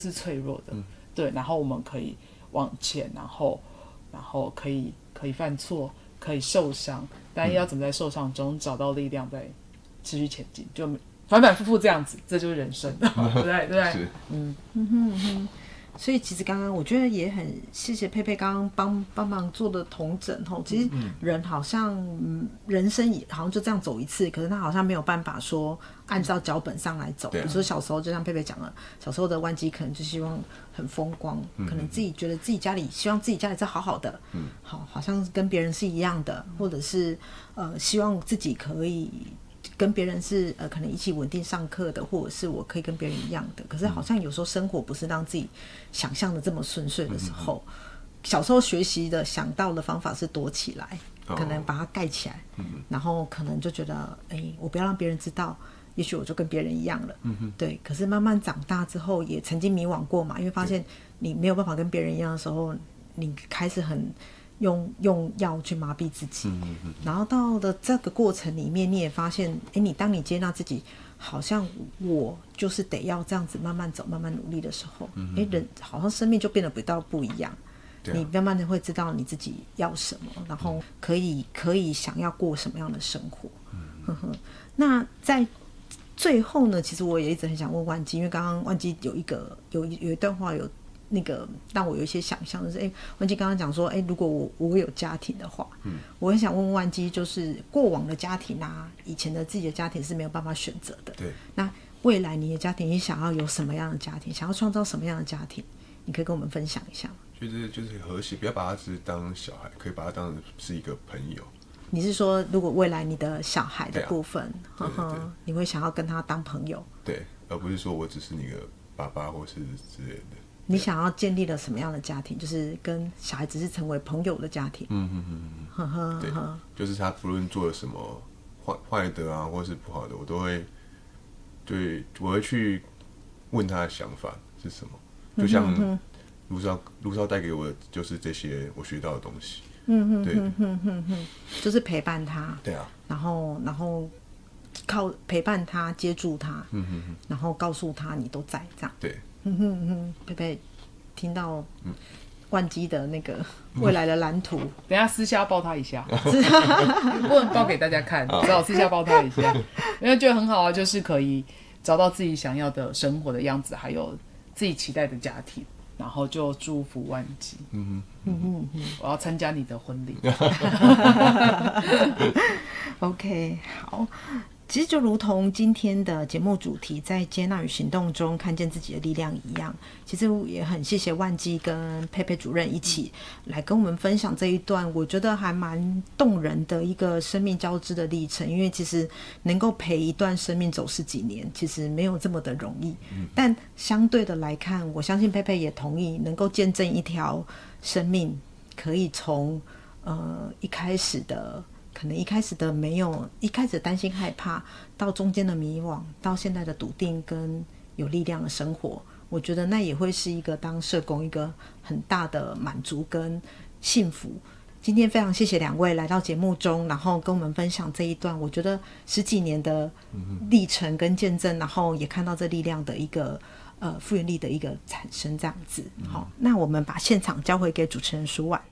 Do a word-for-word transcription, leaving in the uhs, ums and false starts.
是脆弱的，嗯、对，然后我们可以往前，然后然后可以可以犯错，可以受伤，但要怎么在受伤中找到力量，再持续前进，就反反复复这样子，这就是人生，对不对？对， 是， 嗯嗯哼嗯哼。所以其实刚刚我觉得也很谢谢佩佩刚刚帮帮忙做的统整吼，其实人好像、嗯、人生也好像就这样走一次，可是他好像没有办法说按照脚本上来走。比如说小时候就像佩佩讲了，小时候的万基可能就希望很风光，嗯、可能自己觉得自己家里希望自己家里是好好的，嗯、好好像跟别人是一样的，或者是呃希望自己可以跟别人是呃可能一起稳定上课的，或者是我可以跟别人一样的。可是好像有时候生活不是让自己想象的这么顺遂的时候，嗯、小时候学习的想到的方法是躲起来，哦、可能把它盖起来，嗯、然后可能就觉得哎、欸，我不要让别人知道，也许我就跟别人一样了。嗯、对。可是慢慢长大之后，也曾经迷惘过嘛，因为发现你没有办法跟别人一样的时候，你开始很。用用药去麻痹自己，嗯嗯，然后到了这个过程里面，你也发现，哎，你当你接纳自己，好像我就是得要这样子慢慢走、慢慢努力的时候，哎、嗯，人好像生命就变得比较不一样。啊、你慢慢的会知道你自己要什么，然后可以可以想要过什么样的生活。嗯呵呵，那在最后呢，其实我也一直很想问万基，因为刚刚万基有一个有有一段话有。那个让我有一些想象，就是哎，万基刚刚讲说，哎，如果我我有家庭的话，嗯，我很想问万基，就是过往的家庭啊，以前的自己的家庭是没有办法选择的， 对。 那未来你的家庭，你想要有什么样的家庭？想要创造什么样的家庭？你可以跟我们分享一下吗？ 就是就是和谐，不要把他只是当小孩，可以把他当成是一个朋友。 你是说，如果未来你的小孩的部分， 对啊、对对对， 你会想要跟他当朋友？ 对，而不是说我只是你的爸爸或是之类的。 你想要建立了什么样的家庭？就是跟小孩子是成为朋友的家庭。嗯嗯嗯嗯，对，就是他不论做了什么坏坏的啊，或是不好的，我都会，对，我会去问他的想法是什么。就像卢少卢少带给我的就是这些我学到的东西。嗯嗯，对，嗯嗯嗯嗯，就是陪伴他。 对啊。 然后然后靠陪伴他，接住他。嗯嗯嗯。然后告诉他你都在这样。 对。 嗯哼哼，佩佩听到万基的那个未来的蓝图，嗯、 等一下私下抱他一下，不能抱给大家看，只好私下抱他一下，因为觉得很好啊，就是可以找到自己想要的生活的样子，还有自己期待的家庭，然后就祝福万基。嗯嗯嗯，我要参加你的婚礼。 OK， 好。其实就如同今天的节目主题，在接纳与行动中看见自己的力量一样，其实也很谢谢万基跟佩佩主任一起来跟我们分享这一段我觉得还蛮动人的一个生命交织的历程。因为其实能够陪一段生命走十几年，其实没有这么的容易，嗯、但相对的来看，我相信佩佩也同意，能够见证一条生命可以从呃一开始的可能一开始的没有，一开始的担心害怕，到中间的迷惘，到现在的笃定跟有力量的生活，我觉得那也会是一个当社工一个很大的满足跟幸福。今天非常谢谢两位来到节目中，然后跟我们分享这一段我觉得十几年的历程跟见证，然后也看到这力量的一个呃复原力的一个产生这样子。好，那我们把现场交回给主持人舒婉。